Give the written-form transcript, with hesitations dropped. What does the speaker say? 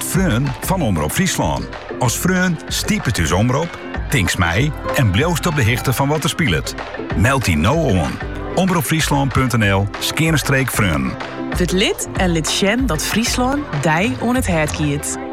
het Freun van Omroep Friesland. Als Freun stiep het dus Omroep, tinks mij en bloost op de hichte van wat er speelt. Meld die nou on. omroepfriesland.nl/Freun. Het lid en lid Sjen dat Friesland dij on het hert kiet.